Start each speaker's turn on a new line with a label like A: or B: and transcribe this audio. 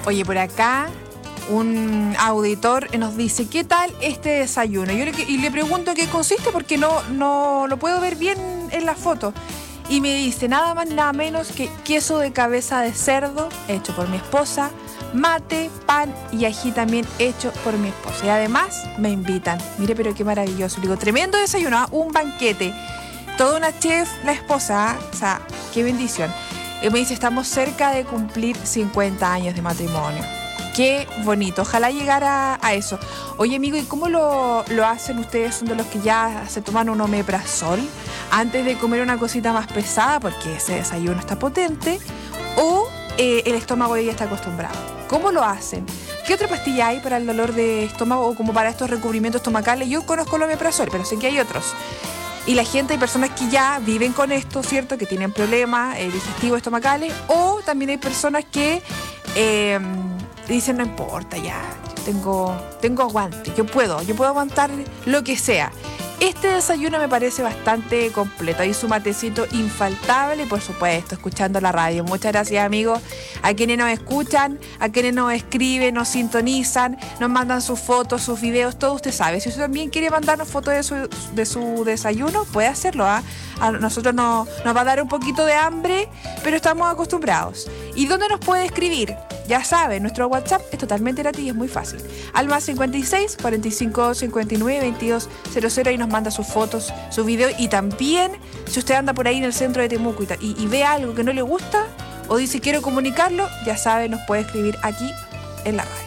A: Oye, por acá un auditor nos dice, ¿qué tal este desayuno? Y le pregunto qué consiste porque no lo puedo ver bien en la foto. Y me dice, nada más nada menos que queso de cabeza de cerdo hecho por mi esposa, mate, pan y ají también hecho por mi esposa. Y además me invitan. Mire, pero qué maravilloso. Digo, tremendo desayuno, ¿eh? Un banquete. Toda una chef, la esposa, ¿eh? O sea, qué bendición. Y me dice, estamos cerca de cumplir 50 años de matrimonio. Qué bonito, ojalá llegara a eso. Oye, amigo, ¿y cómo lo hacen ustedes? ¿Son de los que ya se toman un omeprazol antes de comer una cosita más pesada? Porque ese desayuno está potente. ¿O el estómago ya está acostumbrado? ¿Cómo lo hacen? ¿Qué otra pastilla hay para el dolor de estómago o como para estos recubrimientos estomacales? Yo conozco el omeprazol, pero sé que hay otros. Y la gente, hay personas que ya viven con esto, ¿cierto? Que tienen problemas digestivos estomacales. O también hay personas que dicen, no importa, ya, yo tengo aguante, yo puedo aguantar lo que sea. Este desayuno me parece bastante completo. Hay su matecito infaltable y, por supuesto, escuchando la radio. Muchas gracias, amigos, a quienes nos escuchan, a quienes nos escriben, nos sintonizan, nos mandan sus fotos, sus videos, todo usted sabe. Si usted también quiere mandarnos fotos de su desayuno, puede hacerlo, ¿eh? A nosotros nos va a dar un poquito de hambre, pero estamos acostumbrados. ¿Y dónde nos puede escribir? Ya saben, nuestro WhatsApp es totalmente gratis y es muy fácil. Al más 56 45 59 22 00 y nos manda sus fotos, sus videos. Y también, si usted anda por ahí en el centro de Temuco y ve algo que no le gusta o dice quiero comunicarlo, ya sabe, nos puede escribir aquí en la radio.